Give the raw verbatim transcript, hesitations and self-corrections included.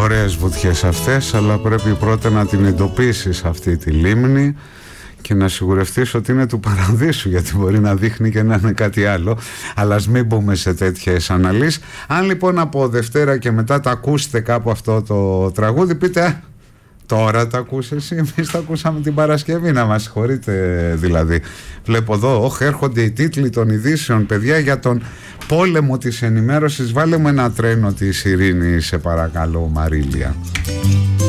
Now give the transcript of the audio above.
Ωραίες βουτιές αυτές, αλλά πρέπει πρώτα να την εντοπίσεις αυτή τη λίμνη και να σιγουρευτείς ότι είναι του παραδείσου, γιατί μπορεί να δείχνει και να είναι κάτι άλλο. Αλλά ας μην μπούμε σε τέτοιες αναλύσεις. Αν λοιπόν από Δευτέρα και μετά τα ακούσετε κάπου αυτό το τραγούδι, πείτε τώρα τα ακούς εσύ, εμείς τα ακούσαμε την Παρασκευή, να μας συγχωρείτε δηλαδή. Βλέπω εδώ, όχ, έρχονται οι τίτλοι των ειδήσεων, παιδιά, για τον πόλεμο της ενημέρωσης. Βάλε μου ένα τρένο της ειρήνης, σε παρακαλώ, Μαρίλια.